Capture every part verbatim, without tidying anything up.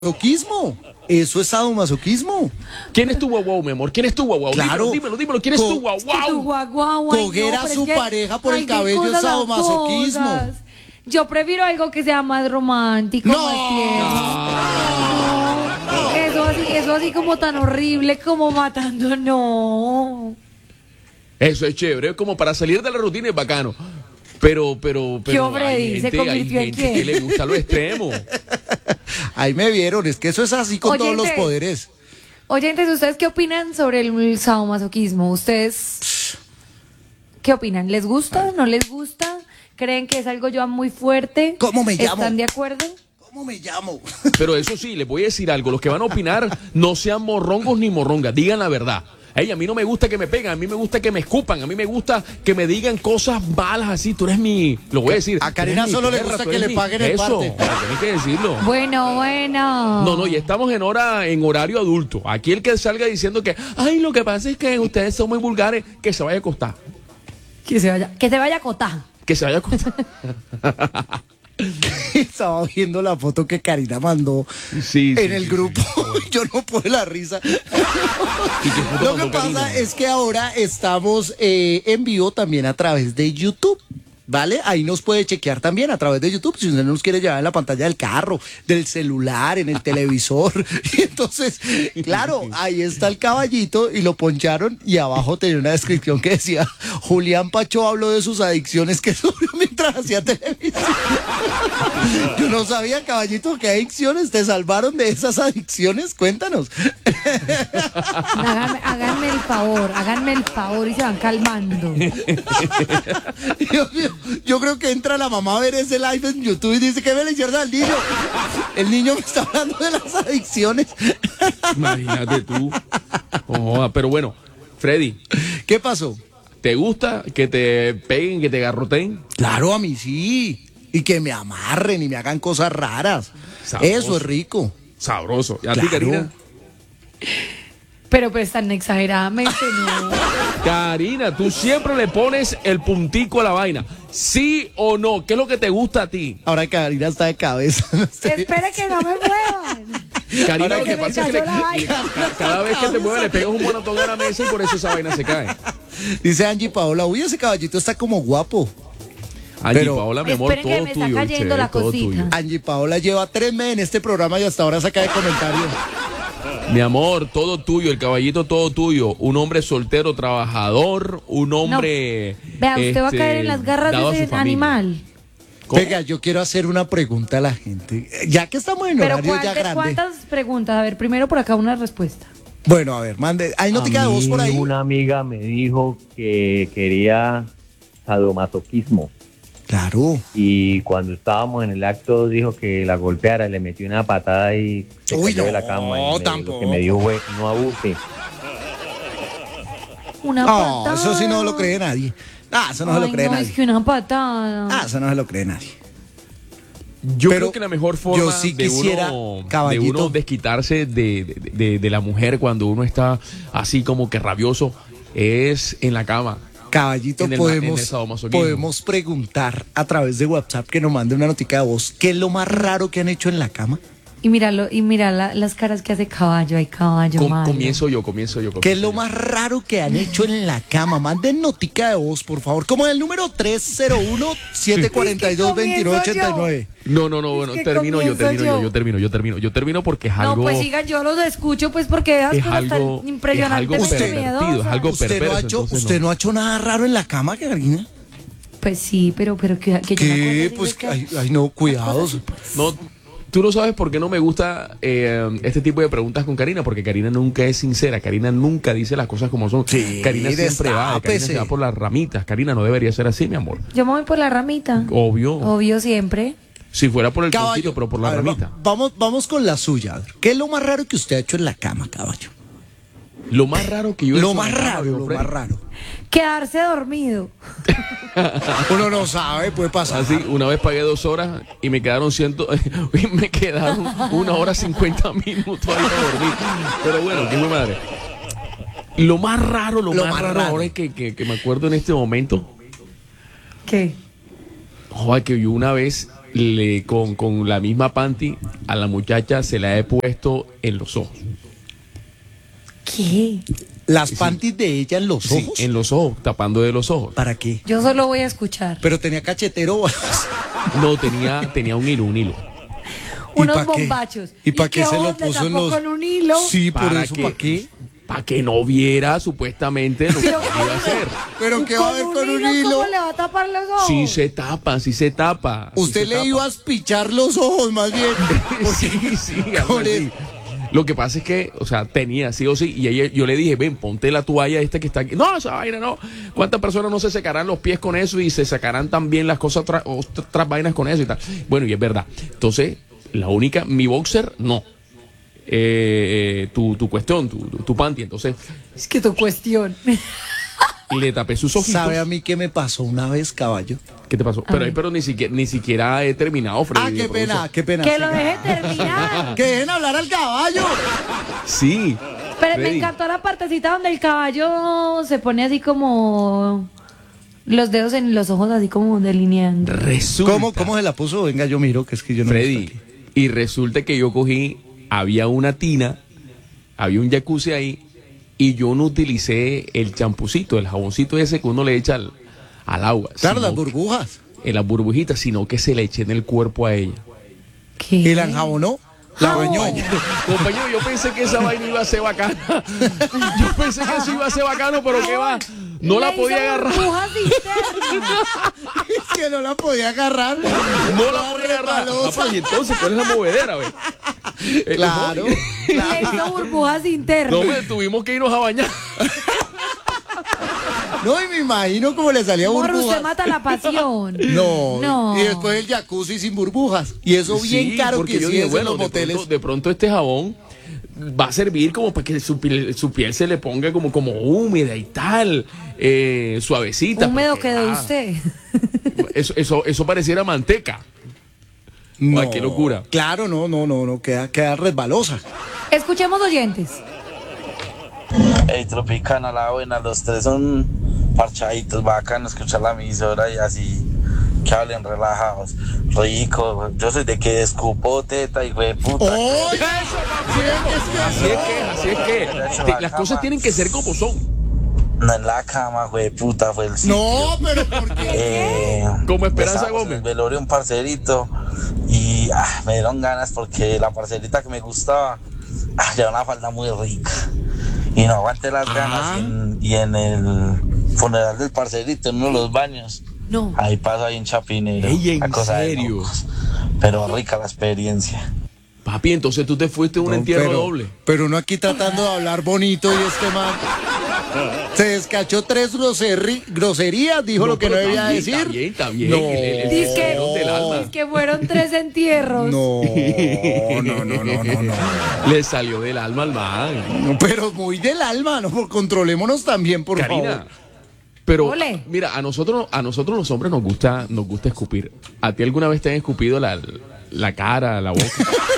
sadomasoquismo. Eso es sadomasoquismo. ¿Quién es tu guau guau, mi amor? ¿Quién es tu guau guau? Claro. Dímelo, dímelo, dímelo. ¿Quién es Co- tu guau Es que tu guau? guau, guau, ay, Coger no, a pero su es que- pareja por el ay, qué cabello es cosas las sadomasoquismo. cosas. Yo prefiero algo que sea más romántico, No. más tierno. No. Eso así, eso así como tan horrible, como matando, no. Eso es chévere, como para salir de la rutina es bacano. Pero, pero, pero. hombre, hay se gente, hay convirtió en gente qué? que le gusta lo extremo. Ahí me vieron, es que eso es así con todos los Oyentes. poderes. Oyentes, ¿ustedes qué opinan sobre el sadomasoquismo? ¿Ustedes qué opinan? ¿Les gusta? ¿No les gusta? ¿Creen que es algo ya muy fuerte? ¿Cómo me llamo? ¿Están de acuerdo? ¿Cómo me llamo? Pero eso sí, les voy a decir algo. Los que van a opinar, no sean morrongos ni morrongas. Digan la verdad. Ey, a mí no me gusta que me peguen, a mí me gusta que me escupan, a mí me gusta que me digan cosas malas así. Tú eres mi. Lo voy a decir. A Karina tú eres mi solo le perra, gusta tú que eres le mi- paguen el Eso, parte. tienes que decirlo. Bueno, bueno. No, no, ya estamos en hora, en horario adulto. Aquí el que salga diciendo que, ay, lo que pasa es que ustedes son muy vulgares, que se vaya a acostar. Que se vaya, que se vaya a acotar. Que se vaya a acostar. Estaba viendo la foto que Karina mandó Sí, sí, en el sí, grupo. sí, sí. Yo no puedo la risa. ¿Y qué foto Lo que mandó pasa Karina? es que ahora estamos eh, en vivo también a través de YouTube. ¿Vale? Ahí nos puede chequear también a través de YouTube si usted nos quiere llevar en la pantalla del carro, del celular, en el televisor. Y entonces, claro, ahí está el caballito y lo poncharon y abajo tenía una descripción que decía, Julián Pacho habló de sus adicciones que sufrió mientras hacía televisión. Yo no sabía, caballito, qué adicciones te salvaron de esas adicciones. Cuéntanos. Háganme, háganme el favor, háganme el favor y se van calmando. Dios mío, yo creo que entra la mamá a ver ese live en YouTube y dice que me le hicieron al niño. El niño me está hablando de las adicciones. Imagínate tú. Ojoda, pero bueno, Freddy, ¿Qué pasó? ¿te gusta que te peguen, que te garroteen? Claro, a mí sí. Y que me amarren y me hagan cosas raras. Sabroso. Eso es rico. Sabroso. ¿Y a ti, Claro. Karina? Pero pues tan exageradamente no. Karina, tú siempre le pones el puntico a la vaina. ¿Sí o no? ¿Qué es lo que te gusta a ti? Ahora Karina está de cabeza. Espere que no me muevan. Karina, Ahora lo que que me pasa es que cayó le- la vaina. ca- cada vez que te mueve le pegas un monotón a la mesa y por eso esa vaina se cae. Dice Angie Paola, uy, ese caballito está como guapo. Angie, Pero- Paola, mi amor, Esperen que todo me está tuyo. cayendo chévere, la todo cosita. tuyo. Angie Paola lleva tres meses en este programa y hasta ahora saca de comentarios. Mi amor, todo tuyo, el caballito todo tuyo. Un hombre soltero, trabajador, un hombre. Vea, usted va a este, caer en las garras dado a de su ese familia. animal. ¿Cómo? Venga, yo quiero hacer una pregunta a la gente. Ya que estamos en Pero horario ya ¿cuántas, grande. ¿cuántas preguntas? A ver, primero por acá una respuesta. Bueno, a ver, mande. ¿Hay notica de voz por ahí? Una amiga me dijo que quería sadomasoquismo Claro. y cuando estábamos en el acto dijo que la golpeara, le metió una patada y se Uy, cayó de no, la cama. Y me- tampoco. Lo que me dijo fue, no abuse. Una No, patada. eso sí no lo cree nadie. Ah, eso no se Ay, lo cree no, nadie. es que una patada. Ah, eso no se lo cree nadie. Yo Pero creo que la mejor forma yo sí de, quisiera, uno, de caballito. uno desquitarse de, de- de- de la mujer cuando uno está así como que rabioso es en la cama. Caballito, En el ma- en el podemos, sadomasoquismo. podemos preguntar a través de WhatsApp que nos mande una notica de voz. ¿Qué es lo más raro que han hecho en la cama? Y míralo, y mira la- las caras que hace caballo, hay caballo Com- malo. comienzo yo, comienzo yo. ¿Qué es comienzo lo yo. más raro que han hecho en la cama? Manden notica de voz, por favor. Como el número tres cero uno, siete cuatro dos, dos nueve ocho nueve. No, no, no, bueno, que termino yo, comienzo termino yo. yo. yo, termino, yo termino, yo termino porque es algo. No, pues sigan, yo los escucho, pues porque esas es cosas algo, tan impresionantemente es algo Usted- pervertido, es miedosas. algo ¿Usted, no perverso. ha hecho, entonces ¿Usted no. no ha hecho nada raro en la cama, Karina? Pues sí, pero, pero que, que yo me acuerdo ¿Qué? así Pues, de que- ay, ay, no, cuidados. No, tú no sabes por qué no me gusta eh, este tipo de preguntas con Karina, porque Karina nunca es sincera, Karina nunca dice las cosas como son. Sí, Karina siempre va, Karina destápese. se va por las ramitas. Karina no debería ser así, mi amor. Yo me voy por la ramita. Obvio. Obvio siempre. Si fuera por el Caballo, tontito, pero por la a ver, ramita. va- vamos, vamos con la suya. A ver, ¿qué es lo más raro que usted ha hecho en la cama, caballo? Lo más raro que yo he Lo hecho más en la cama, raro, viejo lo Freddy. más raro. Quedarse dormido. Uno no sabe, puede pasar. Así, una vez pagué dos horas y me quedaron ciento, y me quedaron una hora cincuenta minutos ahí para dormir. Pero bueno, qué madre. Lo más raro, lo, Lo más, más raro, raro. ahora es que, que, que me acuerdo en este momento, ¿Qué? joder, que yo una vez le, con, con la misma panty a la muchacha se la he puesto en los ojos. ¿Qué? Las panties de ella en los Sí, ojos. en los ojos, tapando de los ojos. ¿Para qué? Yo solo voy a escuchar. Pero tenía cachetero. No, tenía, tenía un hilo, un hilo. ¿Y Unos pa' qué? bombachos. ¿Y para qué qué se lo ojos le puso en tapó los...? con un hilo? Sí, por ¿Para eso, qué? ¿para qué? Para que no viera supuestamente lo que iba a hacer. ¿Pero qué va a ver con un hilo? ¿Cómo le va a tapar los ojos? Sí se tapa, sí se tapa. sí Usted se le tapa. iba a espichar los ojos, más bien. Sí, sí, algo Con así. el- Lo que pasa es que, o sea, tenía sí o sí, y ella, yo le dije, ven, ponte la toalla esta que está aquí. No, esa vaina no. ¿Cuántas personas no se secarán los pies con eso y se sacarán también las cosas, otras otras vainas con eso y tal? Bueno, y es verdad. Entonces, la única, mi boxer, no. Eh, eh, tu, tu cuestión, tu, tu, tu panty. Entonces, Es que tu cuestión. le tapé sus ojitos. ¿Sabe a mí qué me pasó una vez, caballo? ¿Qué te pasó? Pero, pero ni siquiera, ni siquiera he terminado, Freddy. Ah, qué de pena, producción. qué pena. Que sí. lo deje terminar. Que dejen hablar al caballo. Sí. Pero me Freddy. encantó la partecita donde el caballo se pone así como los dedos en los ojos, así como delineando. Resulta. ¿Cómo, ¿Cómo se la puso? Venga, yo miro, que es que yo no Freddy, estoy aquí. y resulta que yo cogí, había una tina, había un jacuzzi ahí, y yo no utilicé el champucito, el jaboncito ese que uno le echa al, al agua. Claro, sino las burbujas. En las burbujitas, sino que se le eché en el cuerpo a ella. ¿Qué? ¿Y la enjabonó? La Jabón. bañó. Compañero, yo pensé que esa vaina iba a ser bacana. Yo pensé que eso iba a ser bacano, pero ¿qué va? No la Le podía hizo agarrar. burbujas internas. Es que no la podía agarrar. No la podía agarrar. Ah, pues, y entonces, ¿cuál es la movedera, güey? Eh, Claro. Le hizo burbujas internas. No, me tuvimos que irnos a bañar. No, y me imagino cómo le salía Amor, burbujas. usted mata la pasión. No. No. Y después el jacuzzi sin burbujas. Y eso bien Sí, caro porque que yo sí dije, es bueno, en los de moteles. pronto, de pronto este jabón va a servir como para que su piel, su piel se le ponga como, como húmeda y tal, eh, suavecita. Húmedo porque, quedó ah, usted. Eso, eso, eso pareciera manteca. No. Ay, qué locura. Claro, no, no, no, no, queda, queda resbalosa. Escuchemos oyentes. Hey, Tropicana, la buena, los tres son parchaditos, bacán escuchar la emisora y así que hablen relajados. Rico, yo soy de que escupo teta y de puta. ¡Oye! Así es que, así es que. Te- las cosas tienen que ser como son. No en la cama, güey, puta, fue el sitio. No, pero ¿por qué? Eh, Como Esperanza estábamos Gómez. en el velorio un parcerito y ah, me dieron ganas porque la parcerita que me gustaba ah, llevaba una falda muy rica y no aguanté las ganas y en, y en el funeral del parcerito en uno de los baños No. ahí paso ahí un chapinero. Ey, ¿en una cosa de serio? locos. Pero rica la experiencia. Papi, entonces tú te fuiste a un No, entierro pero, doble. Pero uno aquí tratando de hablar bonito y este man se descachó tres groserri- groserías, dijo lo que no pero debía también, decir. También, también. No. El, el, el Dice que- deseo del alma. Es que fueron tres entierros. No, no, no, no, no, no. Le salió del alma al man. No, pero muy del alma, ¿no? Controlémonos también, por Karina. favor. Pero Ole. mira, a nosotros, a nosotros los hombres nos gusta, nos gusta escupir. ¿A ti alguna vez te han escupido la, la cara, la boca?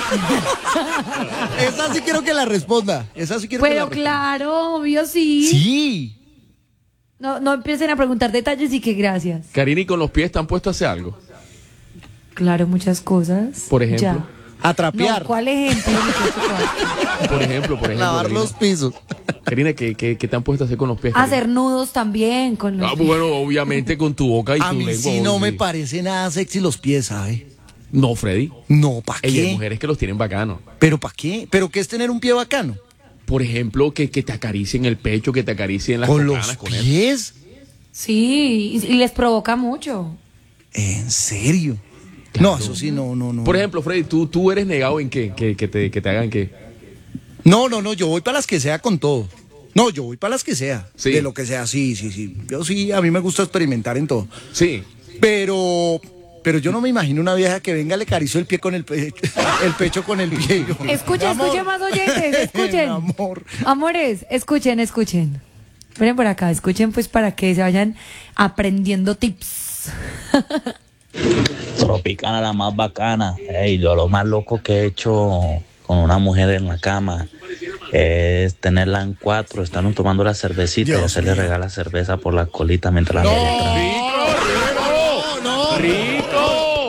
Esa sí quiero que la responda. Esa sí quiero que la Pero responda. claro, obvio sí. Sí. No, no empiecen a preguntar detalles y que gracias. Karina, ¿y con los pies te han puesto a hacer algo? Claro, muchas cosas. Por ejemplo. Ya. A trapear. No, ¿cuál ejemplo? muchacho? Por ejemplo, por ejemplo. Lavar Karina. los pisos. Karina, ¿qué, qué, qué te han puesto a hacer con los pies? Karina? Hacer nudos también con los Ah, bueno, obviamente con tu boca y A tu mí lengua. sí no me sí. parece nada sexy los pies, ¿sabe? No, Freddy. No, ¿para Ey, hay qué? mujeres que los tienen bacanos. ¿Pero para qué? ¿Pero qué es tener un pie bacano? Por ejemplo, que, que te acaricien el pecho, que te acaricien las ¿Con cocanas los con eso. pies? Sí, y, y les provoca mucho. ¿En serio? Claro. No, eso sí, no, no, no. Por ejemplo, Freddy, ¿tú, tú eres negado en qué? Que, que, te, que te hagan qué. No, no, no, yo voy para las que sea con todo. No, yo voy para las que sea. Sí. De lo que sea, sí, sí, sí. Yo sí, a mí me gusta experimentar en todo. Sí. Pero, pero yo no me imagino una vieja que venga, le acarició el pie con el, pe- el pecho con el pie. Yo, Escuchen, amor, escuchen más oyentes, escuchen. amor. Amores, escuchen, escuchen. Miren por acá, escuchen pues para que se vayan aprendiendo tips. Tropicana, la más bacana. Ey, yo lo más loco que he hecho con una mujer en la cama es tenerla en cuatro, están tomando la cervecita y Dios se le mío. regala cerveza por la colita mientras la No. penetra. ¡Rico, rico! No, no. ¡Rico! Ya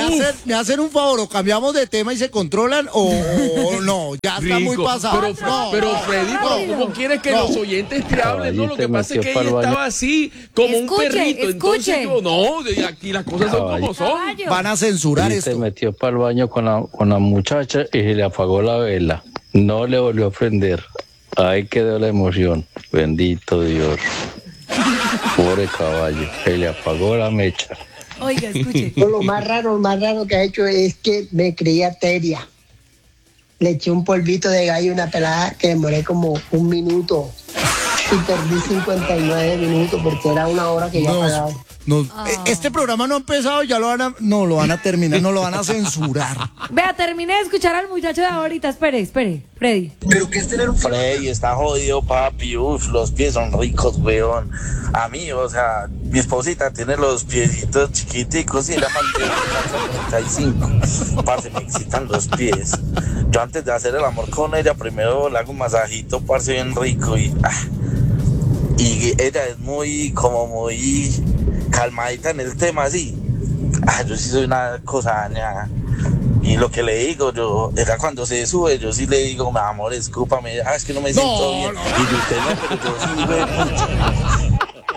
hacen, me hacen un favor, o cambiamos de tema y se controlan, o, o no, ya está muy Rico. pasado. Pero, no, pero no, Freddy, no, ¿cómo ¿cómo quieres que no. los oyentes te hablen? No, lo que Caballito, pasa es que metió ella pa'l baño. estaba así, como Escuche, un perrito. Entonces escuche. yo, no, de aquí las cosas son como son. Caballo. Van a censurar Y esto. se metió para el baño con la, con la muchacha y se le apagó la vela. No le volvió a prender. Ahí quedó la emoción. Bendito Dios. Pobre caballo. Se le apagó la mecha. Oiga, escuche. No, lo más raro, lo más raro que ha hecho es que me creía teria. Le eché un polvito de gallo a una pelada que demoré como un minuto y perdí cincuenta y nueve minutos porque era una hora que ya No, pagaba. no, eh, este programa no ha empezado, ya lo van a, no lo van a terminar, no lo van a censurar. Vea, terminé de escuchar al muchacho de ahorita. Espere, espere, Freddy. Freddy está jodido, papi. Uf, los pies son ricos, weón. A mí, o sea, mi esposita tiene los piecitos chiquiticos y la mantiene treinta y cinco. Parce, me excitan los pies. Yo antes de hacer el amor con ella, primero le hago un masajito, parce, bien rico y... ah, y ella es muy, como muy calmadita en el tema, así. Ah, yo sí soy una cosa dañada. Y lo que le digo, yo, era cuando se sube, yo sí le digo, mi amor, escúpame, ah, es que no me siento No, bien. no. Y usted no, pero yo sí, güey.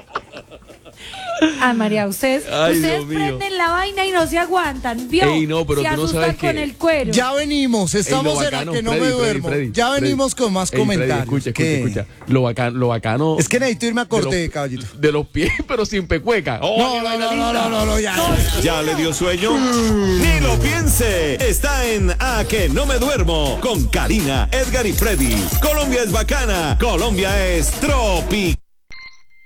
Ah, María, ustedes, Ay, ustedes Dios mío. prenden la vaina y no se aguantan, ¿vio? Ey, no, pero se tú no asustan sabes con que- el cuero. Ya venimos, estamos Ey, lo en bacano, la que no Freddy, me Freddy, duermo. Freddy, ya Freddy. venimos con más Ey, Freddy, comentarios. escucha, escucha, ¿Qué? escucha. Lo bacano, lo bacano. Es que necesito irme a corte, de los- caballito. De los pies, pero sin pecueca. Oh, No, qué no, vaina no, no, linda. no, no, no, ya. ya. ¿Ya le dio sueño? Ni lo piense. Está en A que no me duermo con Karina, Edgar y Freddy. Colombia es bacana. Colombia es tropical.